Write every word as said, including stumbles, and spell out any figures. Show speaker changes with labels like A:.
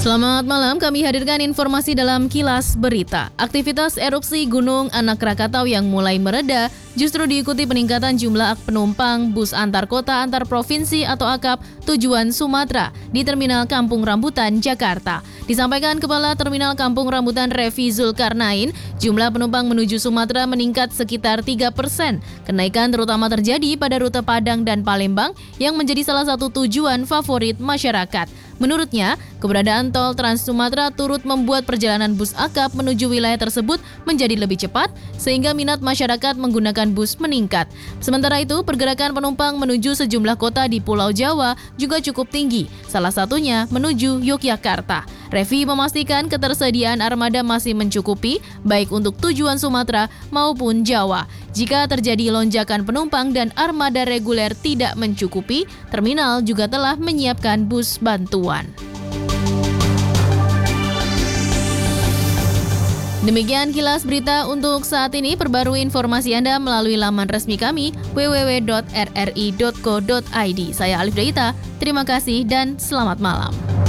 A: Selamat malam, kami hadirkan informasi dalam Kilas Berita. Aktivitas erupsi Gunung Anak Krakatau yang mulai mereda justru diikuti peningkatan jumlah penumpang bus antar kota antar provinsi atau A K P tujuan Sumatera di Terminal Kampung Rambutan, Jakarta. Disampaikan Kepala Terminal Kampung Rambutan Revi Zulkarnain, jumlah penumpang menuju Sumatera meningkat sekitar tiga persen. Kenaikan terutama terjadi pada rute Padang dan Palembang yang menjadi salah satu tujuan favorit masyarakat. Menurutnya, keberadaan tol Trans Sumatera turut membuat perjalanan bus A K P menuju wilayah tersebut menjadi lebih cepat, sehingga minat masyarakat menggunakan bus meningkat. Sementara itu, pergerakan penumpang menuju sejumlah kota di Pulau Jawa juga cukup tinggi, salah satunya menuju Yogyakarta. Revi memastikan ketersediaan armada masih mencukupi, baik untuk tujuan Sumatera maupun Jawa. Jika terjadi lonjakan penumpang dan armada reguler tidak mencukupi, terminal juga telah menyiapkan bus bantuan. Demikian Kilas Berita untuk saat ini. Perbarui informasi Anda melalui laman resmi kami w w w dot r r i dot co dot i d. Saya Alif Daita, terima kasih dan selamat malam.